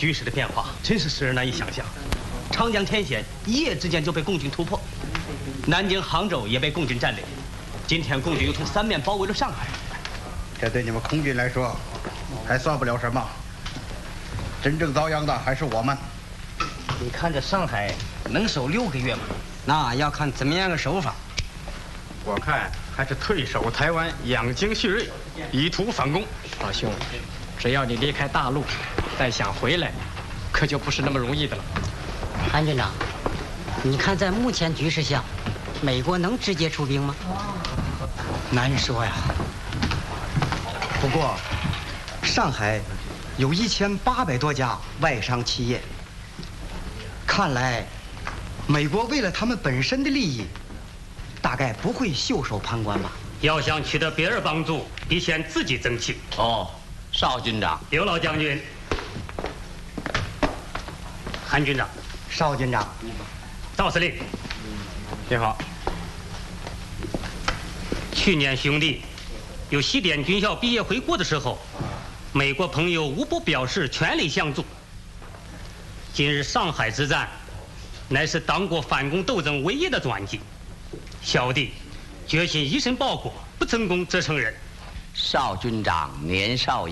局势的变化真是使人难以想象。长江天险一夜之间就被共军突破，南京、杭州也被共军占领。今天共军又从三面包围了上海， 这对你们空军来说还算不了什么，真正遭殃的还是我们。 你看这上海能守6个月吗？ 那要看怎么样个手法。 我看还是退守台湾，养精蓄锐，以图反攻。 老兄，只要你离开大陆，再想回来，可就不是那么容易的了。 韩军长，你看在目前局势下，美国能直接出兵吗？ 难说呀。不过，上海有1800多家外商企业，看来美国为了他们本身的利益，大概不会袖手旁观吧。 要想取得别人帮助，必先自己争气。 哦，邵军长， 刘老将军，韩军长， 邵军长， 赵司令， 你好。 去年兄弟有西点军校毕业回国的时候，美国朋友无不表示全力相助。今日上海之战，乃是党国反攻斗争唯一的转机。小弟决心以身报国，不成功则成仁。 邵军长年少